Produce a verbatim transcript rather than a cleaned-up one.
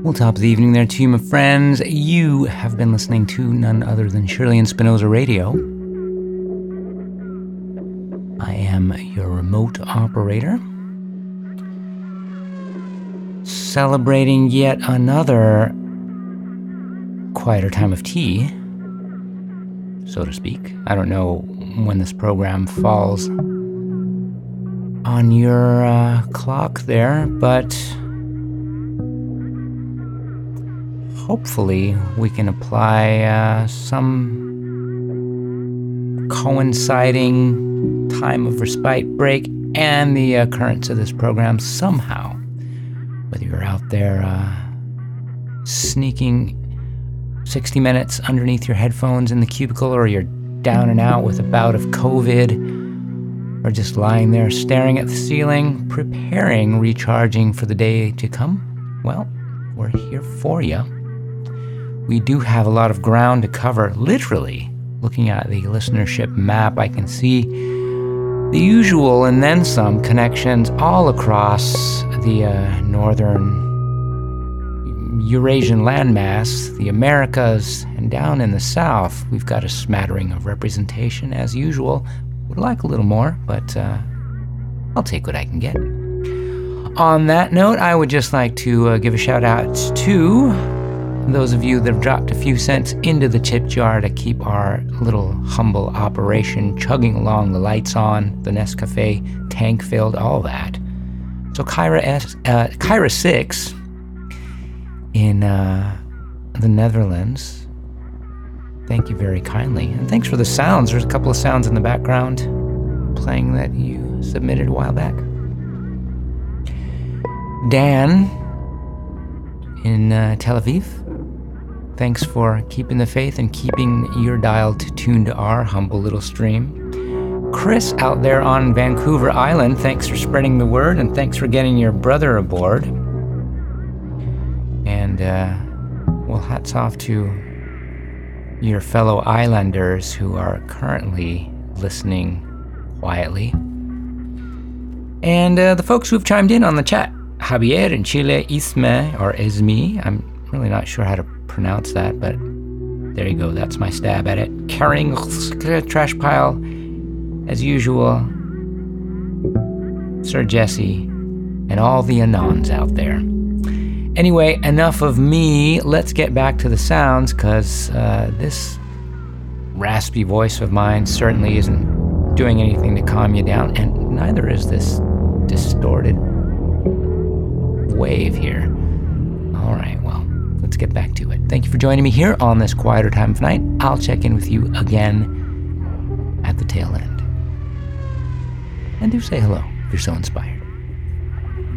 Well, top of the evening there to you, my friends. You have been listening to none other than Shirley and Spinoza Radio. I am your remote operator, celebrating yet another quieter time of tea, so to speak. I don't know when this program falls on your uh, clock there, but hopefully we can apply uh, some coinciding time of respite break and the uh, currents of this program somehow. Whether you're out there uh, sneaking sixty minutes underneath your headphones in the cubicle, or you're down and out with a bout of COVID, or just lying there staring at the ceiling, preparing, recharging for the day to come, well, we're here for you. We do have a lot of ground to cover. Literally, looking at the listenership map, I can see the usual and then some connections all across the uh, northern Eurasian landmass, the Americas, and down in the south, we've got a smattering of representation as usual. Would like a little more, but uh, I'll take what I can get. On that note, I would just like to uh, give a shout out to those of you that have dropped a few cents into the tip jar to keep our little humble operation chugging along, the lights on, the Nescafe tank filled, all that. So Kyra S, uh, Kyra six in uh, the Netherlands, thank you very kindly. And thanks for the sounds. There's a couple of sounds in the background playing that you submitted a while back. Dan in uh, Tel Aviv, thanks for keeping the faith and keeping your dial tuned to our humble little stream. Chris out there on Vancouver Island, thanks for spreading the word, and thanks for getting your brother aboard. And, uh, well, hats off to your fellow islanders who are currently listening quietly. And uh, the folks who have chimed in on the chat, Javier in Chile, Isme, or Esme, I'm really not sure how to pronounce that, but there you go, that's my stab at it. Carrying trash pile, as usual, Sir Jesse, and all the Anons out there. Anyway, enough of me. Let's get back to the sounds, because uh, this raspy voice of mine certainly isn't doing anything to calm you down, and neither is this distorted wave here. All right, well, let's get back to it. Thank you for joining me here on this quieter time of night. I'll check in with you again at the tail end. And do say hello if you're so inspired.